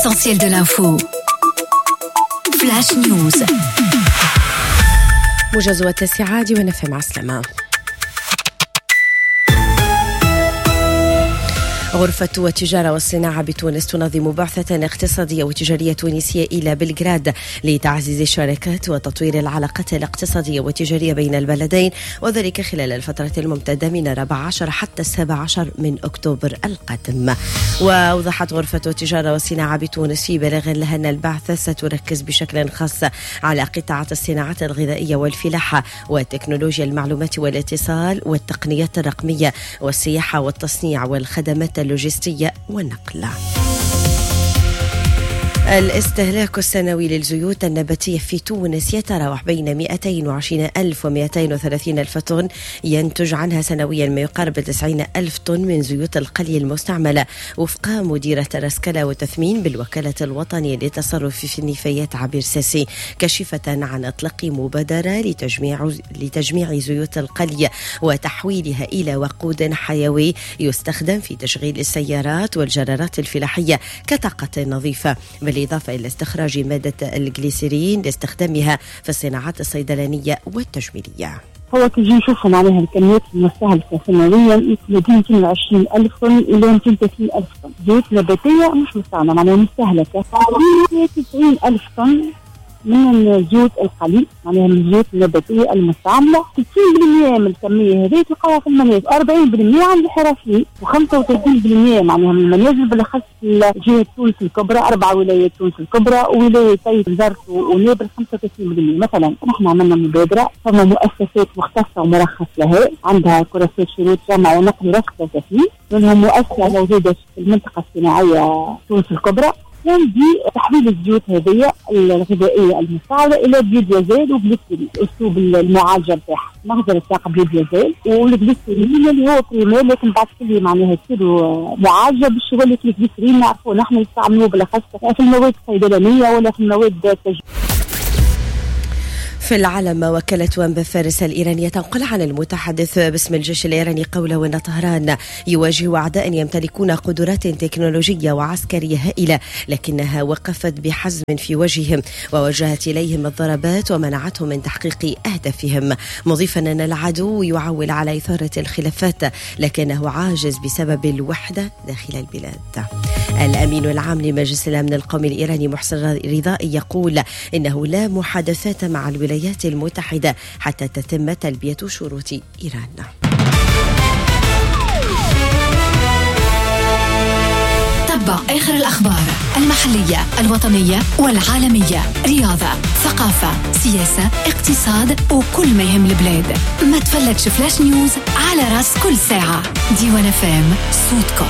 Essentiel de l'info. Flash News. موجز 9 ونفهم مع السلامة. غرفة التجارة والصناعة بتونس تنظم بعثة اقتصادية وتجارية تونسية إلى بلغراد لتعزيز الشراكات وتطوير العلاقات الاقتصادية والتجارية بين البلدين، وذلك خلال الفترة الممتدة من 14 حتى 17 من أكتوبر القادم. وأوضحت غرفة التجارة والصناعة بتونس في بلاغ لها أن البعثة ستركز بشكل خاص على قطاعات الصناعات الغذائية والفلاحة وتكنولوجيا المعلومات والاتصال والتقنيات الرقمية والسياحة والتصنيع والخدمات اللوجستية والنقل. الاستهلاك السنوي للزيوت النباتية في تونس يتراوح بين 220,000 و 230,000 طن، ينتج عنها سنويا ما يقارب 90,000 طن من زيوت القلي المستعملة، وفق مديرة الرسكلة والتثمين بالوكالة الوطنية للتصرف في النفايات عبير ساسي، كشفة عن إطلاق مبادرة لتجميع زيوت القلي وتحويلها إلى وقود حيوي يستخدم في تشغيل السيارات والجرارات الفلاحية كطاقة نظيفة، بالإضافة إلى استخراج مادة الجليسيرين لاستخدامها في الصناعات الصيدلانية والتجميلية. هو تجي نشوفوا معناها الكميات المستهلكة سنويا من 220,000 طن إلى 230,000 طن زيوت نباتية مش مستعملة، معناها مستهلكة 90,000 طن من الزيوت القلي، معناها من الزيوت النباتية المستعملة. 60% من الكمية هذه تلقاها في المنازل، 40% عند الحرفيين، و35% معناها من المنازل، بالأخص جهة تونس الكبرى، 4 ولايات تونس الكبرى وولايتي وزارة ونابل 35%. مثلا نحن عملنا مبادرة، فما مؤسسات مختصة ومرخص لها عندها كراسات شروط جمع ونقل رفق وتثمين، منهم مؤسسة موجودة في المنطقة الصناعية تونس الكبرى، عندي تحويل الزيوت هذه الغذائيه المستعمله الى بيوديازيل وجليسيرين، اسلوب المعالجه نتاعها مخزن الطاقه بيوديازيل والجليسيرين اللي هو بريمير، لكن بعد كل معناها تصيروا معالجه باش يولي الجليسيرين نعرفوه نحن نستعملوه بالاخص في المواد الصيدلانيه ولا في المواد التجميليه. في العالم، وكالة وانبا فارس الإيرانية تنقل عن المتحدث باسم الجيش الإيراني قوله أن طهران يواجه أعداء يمتلكون قدرات تكنولوجية وعسكرية هائلة، لكنها وقفت بحزم في وجههم ووجهت إليهم الضربات ومنعتهم من تحقيق أهدافهم، مضيفا أن العدو يعول على إثارة الخلافات لكنه عاجز بسبب الوحدة داخل البلاد. الأمين العام لمجلس الأمن القومي الإيراني محسن رضائي يقول إنه لا محادثات مع الولايات المتحدة حتى تتم تلبية شروط إيران. تابع آخر الأخبار المحلية الوطنية والعالمية، رياضة، ثقافة، سياسة، اقتصاد وكل ما يهم البلاد. ما تفلتش فلاش نيوز على راس كل ساعة. ديوان FM صوتكم.